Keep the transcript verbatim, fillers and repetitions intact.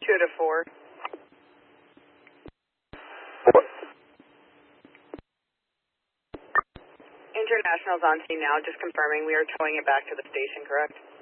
two to four. Four. International's on scene now, just confirming we are towing it back to the station, correct?